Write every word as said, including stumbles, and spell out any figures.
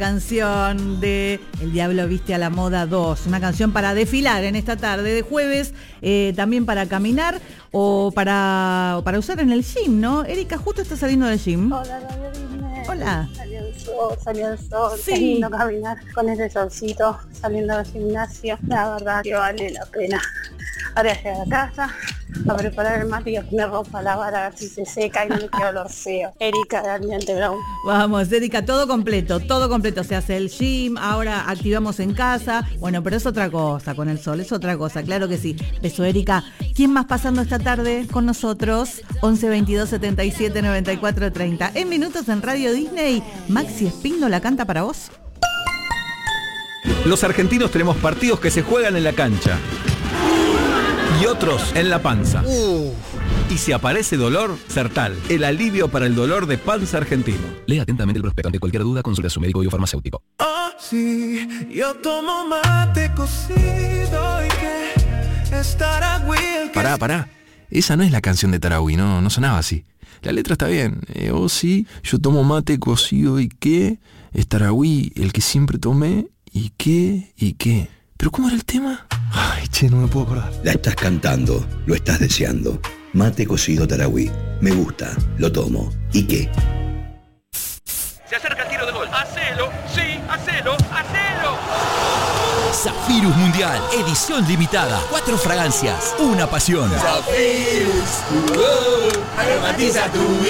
Canción de El Diablo Viste a la Moda dos, una canción para desfilar en esta tarde de jueves, eh, también para caminar o para, o para usar en el gym, ¿no? Erika, justo está saliendo del gym. Hola, Radio Disney. Hola. Salió el sol, salió el sol. Sí. Qué lindo caminar con ese solcito saliendo del gimnasio. La verdad que vale la pena. Ahora llegar a casa, a preparar el mate y a poner ropa a lavar a ver si se seca y no me queda olor feo. Erika de Almirante Brown. Vamos, Erika, todo completo, todo completo. Se hace el gym, ahora activamos en casa. Bueno, pero es otra cosa con el sol, es otra cosa, claro que sí. Beso, Erika. ¿Quién más pasando esta tarde con nosotros? once veintidós setenta y siete noventa y cuatro treinta. En minutos en Radio Disney, Maxi Espindo la canta para vos. Los argentinos tenemos partidos que se juegan en la cancha y otros en la panza. Uh. Y si aparece dolor, Sertal, el alivio para el dolor de panza argentino. Lea atentamente el prospecto. Ante cualquier duda, consulte a su médico biofarmacéutico. Oh, sí, yo tomo mate cocido y que es Tarahui. Pará, pará. Esa no es la canción de Tarahui, no, no sonaba así. La letra está bien. Eh, oh, sí, yo tomo mate cocido y que es Tarahui, el que siempre tomé y qué y qué. ¿Pero cómo era el tema? Ay, che, no me puedo acordar. La estás cantando, lo estás deseando. Mate cocido Tarahui. Me gusta, lo tomo. ¿Y qué? Se acerca el tiro de gol. ¡Hacelo! ¡Sí! ¡Hacelo! ¡Hacelo! Zafirus Mundial, edición limitada. Cuatro fragancias, una pasión. Zafirus, uh, aromatiza tu vida.